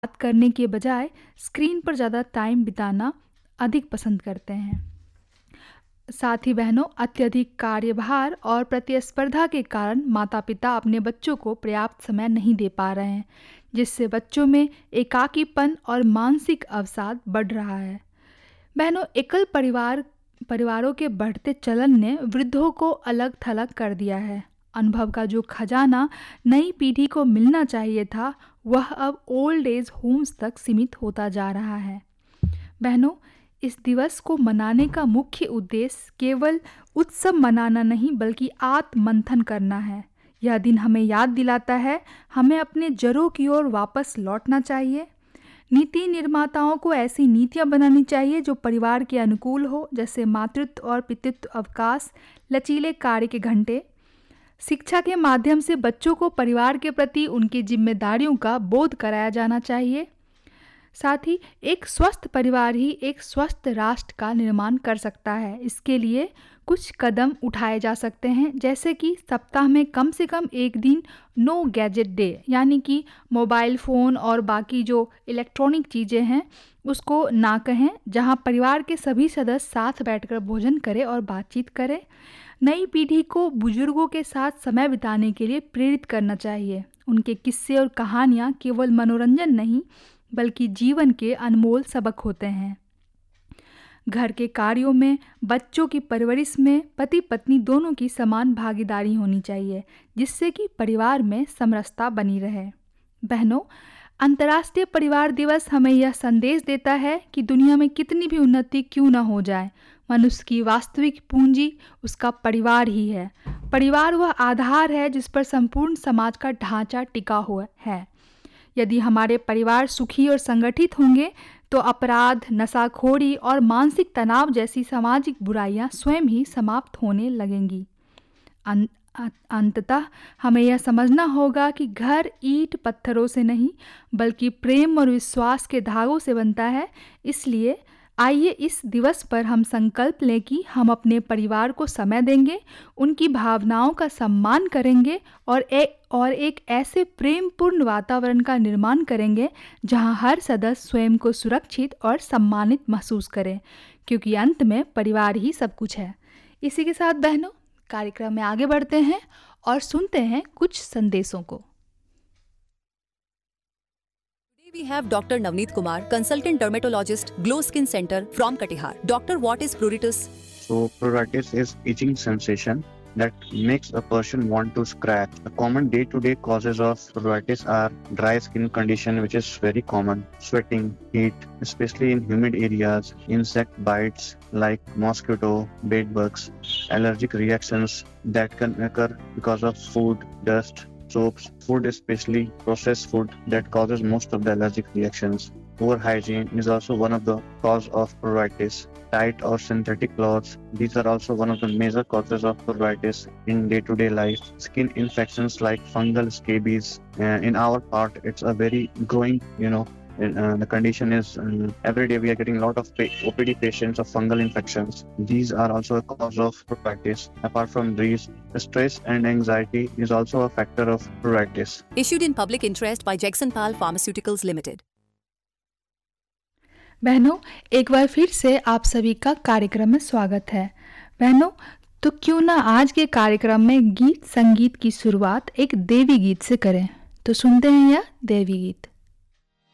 बात करने के बजाय स्क्रीन पर ज़्यादा टाइम बिताना अधिक पसंद करते हैं। साथ ही बहनों, अत्यधिक कार्यभार और प्रतिस्पर्धा के कारण माता-पिता अपने बच्चों को पर्याप्त समय नहीं दे पा रहे हैं, जिससे बच्चों में एकाकीपन और मानसिक अवसाद बढ़ रहा है। बहनों, एकल परिवारों के बढ़ते चलन ने वृद्धों को अलग-थलग कर दिया है। अनुभव का जो खजाना नई पीढ़ी को मिलना चाहिए था, वह अब ओल्ड एज होम्स तक सीमित होता जा रहा है। बहनों, इस दिवस को मनाने का मुख्य उद्देश्य केवल उत्सव मनाना नहीं बल्कि आत्ममंथन करना है। यह दिन हमें याद दिलाता है हमें अपने जड़ों की ओर वापस लौटना चाहिए। नीति निर्माताओं को ऐसी नीतियाँ बनानी चाहिए जो परिवार के अनुकूल हो, जैसे मातृत्व और पितृत्व अवकाश, लचीले कार्य के घंटे। शिक्षा के माध्यम से बच्चों को परिवार के प्रति उनकी जिम्मेदारियों का बोध कराया जाना चाहिए। साथ ही एक स्वस्थ परिवार ही एक स्वस्थ राष्ट्र का निर्माण कर सकता है। इसके लिए कुछ कदम उठाए जा सकते हैं, जैसे कि सप्ताह में कम से कम एक दिन नो गैजेट डे, यानी कि मोबाइल फ़ोन और बाकी जो इलेक्ट्रॉनिक चीज़ें हैं उसको ना कहें, जहां परिवार के सभी सदस्य साथ बैठकर भोजन करें और बातचीत करें। नई पीढ़ी को बुजुर्गों के साथ समय बिताने के लिए प्रेरित करना चाहिए। उनके किस्से और कहानियाँ केवल मनोरंजन नहीं बल्कि जीवन के अनमोल सबक होते हैं। घर के कार्यों में, बच्चों की परवरिश में पति पत्नी दोनों की समान भागीदारी होनी चाहिए, जिससे कि परिवार में समरसता बनी रहे। बहनों, अंतर्राष्ट्रीय परिवार दिवस हमें यह संदेश देता है कि दुनिया में कितनी भी उन्नति क्यों न हो जाए, मनुष्य की वास्तविक पूंजी उसका परिवार ही है। परिवार वह आधार है जिस पर संपूर्ण समाज का ढांचा टिका हुआ है। यदि हमारे परिवार सुखी और संगठित होंगे तो अपराध, नशाखोरी और मानसिक तनाव जैसी सामाजिक बुराइयां स्वयं ही समाप्त होने लगेंगी। अंततः हमें यह समझना होगा कि घर ईंट पत्थरों से नहीं बल्कि प्रेम और विश्वास के धागों से बनता है। इसलिए आइए इस दिवस पर हम संकल्प लें कि हम अपने परिवार को समय देंगे, उनकी भावनाओं का सम्मान करेंगे और एक ऐसे प्रेमपूर्ण वातावरण का निर्माण करेंगे जहां हर सदस्य स्वयं को सुरक्षित और सम्मानित महसूस करे, क्योंकि अंत में परिवार ही सब कुछ है। इसी के साथ बहनों, कार्यक्रम में आगे बढ़ते हैं और सुनते हैं कुछ संदेशों को। We have Dr. Navneet Kumar, consultant dermatologist, Glow Skin Center from Katihar. Doctor, what is pruritus? So pruritus is itching sensation that makes a person want to scratch. The common day-to-day causes of pruritus are dry skin condition, which is very common, sweating, heat, especially in humid areas, insect bites like mosquito, bed bugs, allergic reactions that can occur because of food, dust, soaps, food, especially processed food, that causes most of the allergic reactions. Poor hygiene is also one of the cause of pruritus. Tight or synthetic clothes, these are also one of the major causes of pruritus in day-to-day life. Skin infections like fungal scabies, in our part, it's a very growing, the condition is every day we are getting a lot of OPD patients of fungal infections. These are also a cause of pruritus. Apart from these, stress and anxiety is also a factor of pruritus. Issued in public interest by Jackson Pal Pharmaceuticals Limited. बहनों, एक बार फिर से आप सभी का कार्यक्रम में स्वागत है। बहनों, तो क्यों ना आज के कार्यक्रम में गीत संगीत की शुरुआत एक देवी गीत से करें। तो सुनते हैं यह देवी गीत।